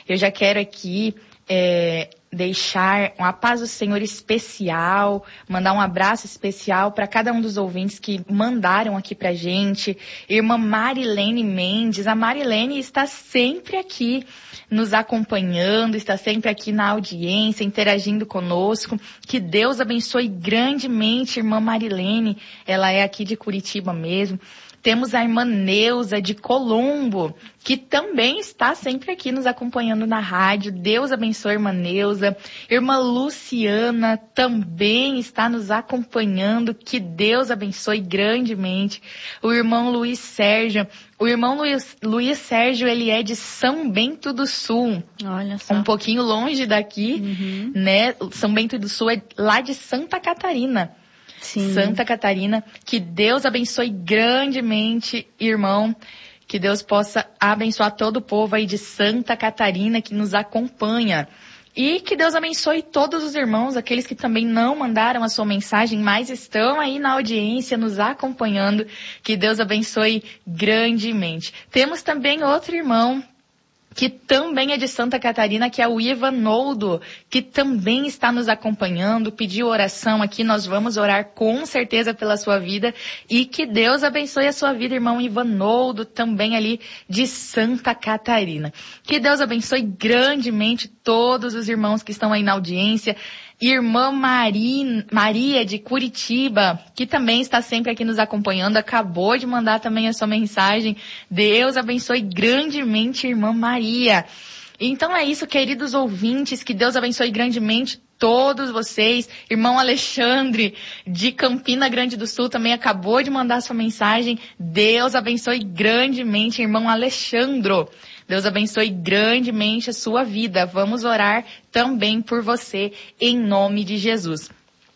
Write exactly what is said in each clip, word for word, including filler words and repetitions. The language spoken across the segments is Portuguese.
Eu já quero aqui é, deixar uma paz do Senhor especial, mandar um abraço especial para cada um dos ouvintes que mandaram aqui pra gente. Irmã Marilene Mendes, a Marilene está sempre aqui nos acompanhando, está sempre aqui na audiência, interagindo conosco. Que Deus abençoe grandemente, irmã Marilene, ela é aqui de Curitiba mesmo. Temos a irmã Neuza de Colombo, que também está sempre aqui nos acompanhando na rádio. Deus abençoe, irmã Neuza. Irmã Luciana também está nos acompanhando. Que Deus abençoe grandemente. O irmão Luiz Sérgio. O irmão Luiz, Luiz Sérgio, ele é de São Bento do Sul. Olha só. Um pouquinho longe daqui, uhum. né? São Bento do Sul é lá de Santa Catarina. Sim. Santa Catarina, que Deus abençoe grandemente, irmão, que Deus possa abençoar todo o povo aí de Santa Catarina que nos acompanha. E que Deus abençoe todos os irmãos, aqueles que também não mandaram a sua mensagem, mas estão aí na audiência nos acompanhando. Que Deus abençoe grandemente. Temos também outro irmão que também é de Santa Catarina, que é o Ivanoldo, que também está nos acompanhando, pediu oração aqui, nós vamos orar com certeza pela sua vida, e que Deus abençoe a sua vida, irmão Ivanoldo, também ali de Santa Catarina. Que Deus abençoe grandemente todos os irmãos que estão aí na audiência. Irmã Maria, Maria de Curitiba, que também está sempre aqui nos acompanhando, acabou de mandar também a sua mensagem. Deus abençoe grandemente, irmã Maria. Então é isso, queridos ouvintes, que Deus abençoe grandemente todos vocês. Irmão Alexandre, de Campina Grande do Sul, também acabou de mandar a sua mensagem. Deus abençoe grandemente, irmão Alexandro. Deus abençoe grandemente a sua vida. Vamos orar também por você, em nome de Jesus.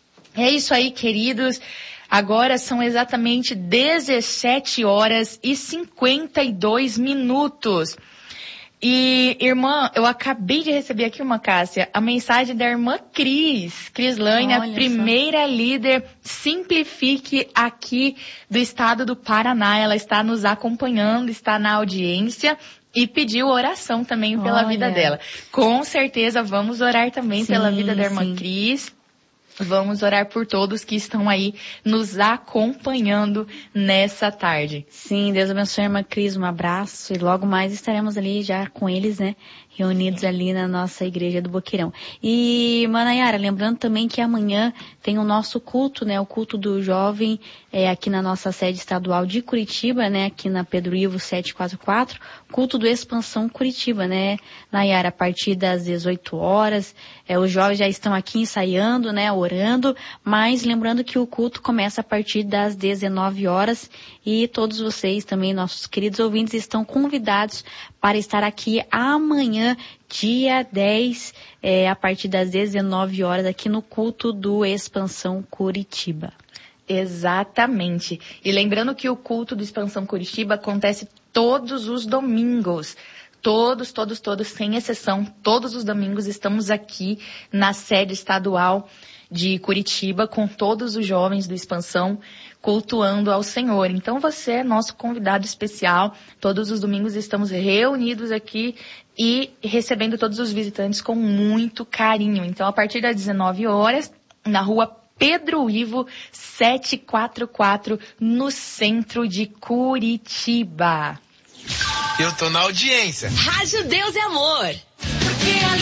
É isso aí, queridos. Agora são exatamente dezessete horas e cinquenta e dois minutos. E, irmã, eu acabei de receber aqui, irmã Cássia, a mensagem da irmã Cris. Crislane, a primeira líder Simplifique aqui do estado do Paraná. Ela está nos acompanhando, está na audiência. E pediu oração também pela Olha. vida dela. Com certeza vamos orar também Sim, pela vida da irmã sim. Cris. Vamos orar por todos que estão aí nos acompanhando nessa tarde. Sim, Deus abençoe a irmã Cris, um abraço. E logo mais estaremos ali já com eles, né? Reunidos ali na nossa igreja do Boqueirão. E, irmã Nayara, lembrando também que amanhã tem o nosso culto, né? O culto do jovem é, aqui na nossa sede estadual de Curitiba, né? Aqui na Pedro Ivo setecentos e quarenta e quatro. Culto do Expansão Curitiba, né? Nayara, a partir das dezoito horas. É, os jovens já estão aqui ensaiando, né? Orando. Mas lembrando que o culto começa a partir das dezenove horas. E todos vocês também, nossos queridos ouvintes, estão convidados para estar aqui amanhã, dia dez, é, a partir das dezenove horas, aqui no culto do Expansão Curitiba. Exatamente. E lembrando que o culto do Expansão Curitiba acontece todos os domingos. Todos, todos, todos, sem exceção, todos os domingos estamos aqui na sede estadual de Curitiba com todos os jovens do Expansão cultuando ao Senhor. Então você é nosso convidado especial. Todos os domingos estamos reunidos aqui e recebendo todos os visitantes com muito carinho. Então a partir das dezenove horas, na rua Pedro Ivo setecentos e quarenta e quatro, no centro de Curitiba. Eu tô na audiência. Rádio Deus e Amor.